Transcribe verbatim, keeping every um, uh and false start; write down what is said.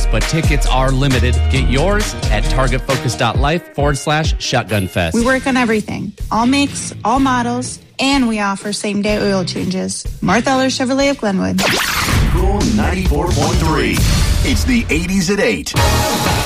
but tickets are limited. Get yours at targetfocus.life forward slash shotgun fest. We work on everything. All makes, all models, and we offer same-day oil changes. Martha Eller Chevrolet of Glenwood. Cool ninety-four point three. It's the eighties at eight.